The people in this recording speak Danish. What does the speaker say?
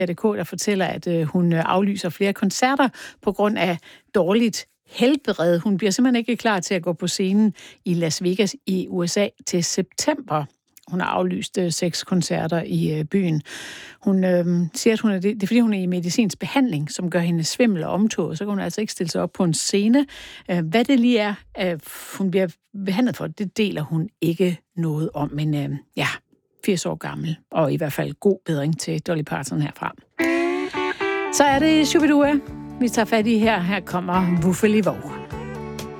DR.dk, der fortæller, at hun aflyser flere koncerter på grund af dårligt helbred. Hun bliver simpelthen ikke klar til at gå på scenen i Las Vegas i USA til september. Hun har aflyst 6 koncerter i byen. Hun siger, at det er fordi, hun er i medicinsk behandling, som gør hende svimmel og omtåget. Så kan hun altså ikke stille sig op på en scene. Hvad det lige er, hun bliver behandlet for, det deler hun ikke noget om. Men 80 år gammel, og i hvert fald god bedring til Dolly Parton herfra. Så er det Shubidua, vi tager fat i her. Her kommer Wuffeli Vov.